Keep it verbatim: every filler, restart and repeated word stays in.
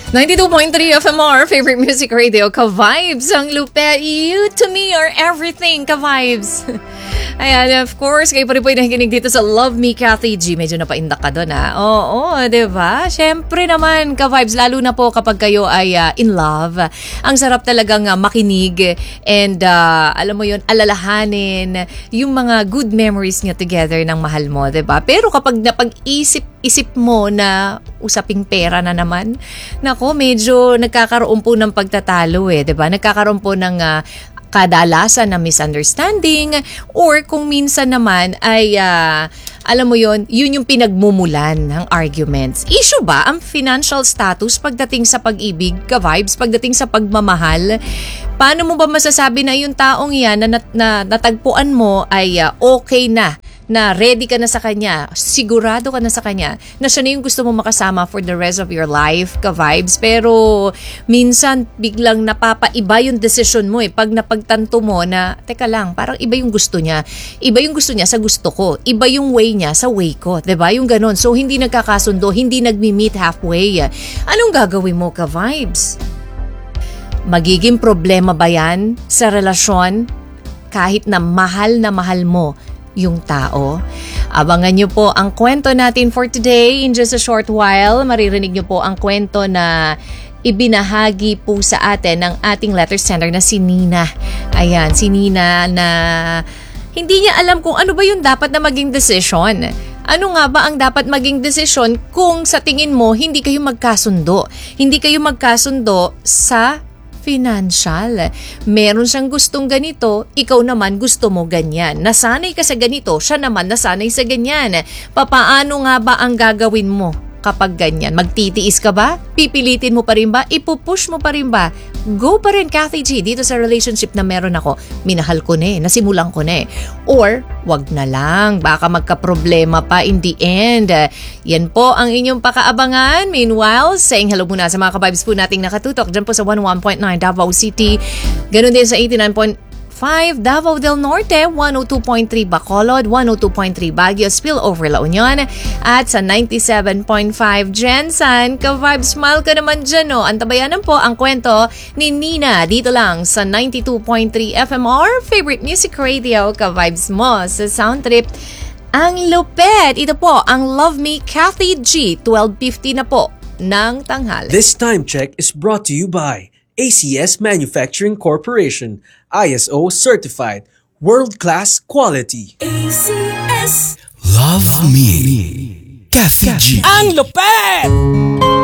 ninety-two point three F M R, favorite music radio, Ka-Vibes, ang lupe. You to me are everything, Ka-Vibes. Ayan, of course, kayo pa rin po yung nakikinig dito sa Love Me, Kathy G. Medyo napaindak ka doon, ha? Oo, diba? Siyempre naman, Ka-Vibes, lalo na po kapag kayo ay uh, in love. Ang sarap talagang uh, makinig and uh, alam mo yun, alalahanin yung mga good memories niya together ng mahal mo, diba? Pero kapag napag-isip-isip mo na usaping pera na naman, nako, medyo nagkakaroon po ng pagtatalo eh, 'di ba? Nagkakaroon po ng uh, kadalasan na misunderstanding or kung minsan naman ay uh, alam mo yon, yun yung pinagmumulan ng arguments. Issue ba ang financial status pagdating sa pag-ibig, Ka-Vibes, pagdating sa pagmamahal? Paano mo ba masasabi na yung taong yan na, nat- na natagpuan mo ay uh, okay na, na ready ka na sa kanya, sigurado ka na sa kanya, na siya na yung gusto mo makasama for the rest of your life, Ka-Vibes? Pero minsan biglang napapaiba yung decision mo eh. Pag napagtanto mo na, teka lang, parang iba yung gusto niya. Iba yung gusto niya sa gusto ko. Iba yung way niya sa way ko. Diba? Yung ganon. So hindi nagkakasundo, hindi nagmi-meet halfway. Anong gagawin mo, Ka-Vibes? Magiging problema ba yan sa relasyon kahit na mahal na mahal mo yung tao? Abangan nyo po ang kwento natin for today. In just a short while, maririnig nyo po ang kwento na ibinahagi po sa atin ng ating letter sender na si Nina. Ayan, si Nina na hindi niya alam kung ano ba yung dapat na maging desisyon. Ano nga ba ang dapat maging desisyon kung sa tingin mo hindi kayo magkasundo? Hindi kayo magkasundo sa financial. Meron siyang gustong ganito, ikaw naman gusto mo ganyan. Nasanay ka sa ganito, siya naman nasanay sa ganyan. Papaano nga ba ang gagawin mo kapag ganyan? Magtitiis ka ba? Pipilitin mo pa rin ba? Ipupush mo pa rin ba? Go pa rin, Kathy G, dito sa relationship na meron ako. Minahal ko na eh, nasimulan ko na eh. Or, wag na lang, baka magka-problema pa in the end. Yan po ang inyong pakaabangan. Meanwhile, saying hello muna sa mga ka-vibes po nating nakatutok dyan po sa one oh one point nine Davao City. Ganun din sa eighty-nine point five Davao del Norte, one oh two point three Bacolod, one oh two point three Baguio, Spillover La Union, at sa ninety-seven point five Jensen. Ka-Vibe, smile ka naman dyan, no? Antabayanan po ang kwento ni Nina dito lang sa ninety-two point three F M R, favorite music radio, Ka-Vibes mo sa Sound Trip. Ang lupet! Ito po ang Love Me, Kathy G, twelve fifty na po ng tanghali. This time check is brought to you by A C S Manufacturing Corporation, I S O certified, world-class quality. A C S Love Me, Kathy G. Ang lupet!